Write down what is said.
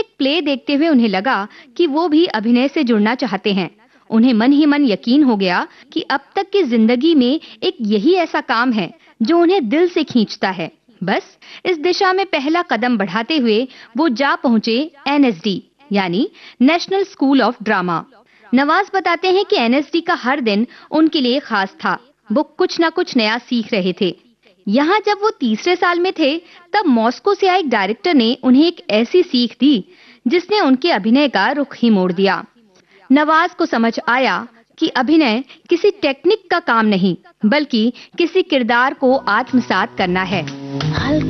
एक प्ले देखते हुए उन्हें लगा कि वो भी अभिनय से जुड़ना चाहते हैं। उन्हें मन ही मन यकीन हो गया कि अब तक की जिंदगी में एक यही ऐसा काम है जो उन्हें दिल से खींचता है। बस इस दिशा में पहला कदम बढ़ाते हुए वो जा पहुंचे एनएसडी यानी national school of drama. Nawaz बताते हैं कि एनएसडी का हर दिन उनके लिए खास था। वो कुछ ना कुछ नया सीख रहे थे। यहाँ जब वो तीसरे साल में थे, तब मॉस्को से आए एक डायरेक्टर ने उन्हें एक ऐसी सीख दी जिसने उनके अभिनय का रुख ही मोड़ दिया। नवाज को समझ आया कि अभिनय किसी टेक्निक का काम नहीं, बल्कि किसी किरदार को आत्मसात करना है।